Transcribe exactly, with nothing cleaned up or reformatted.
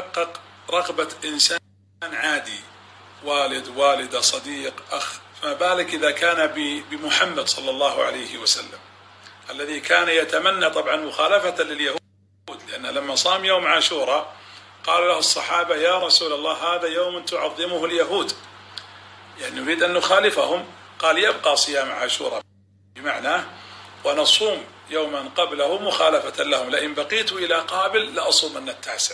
تتحقق رغبة إنسان عادي، والد، والدة، صديق، أخ، فما بالك إذا كان بمحمد صلى الله عليه وسلم الذي كان يتمنى طبعا مخالفة لليهود، لأن لما صام يوم عاشوراء قال له الصحابة: يا رسول الله هذا يوم تعظمه اليهود، يعني نريد أن نخالفهم. قال: يبقى صيام عاشوراء بمعنى ونصوم يوما قبله مخالفة لهم، لئن بقيت إلى قابل لأصومن التاسع.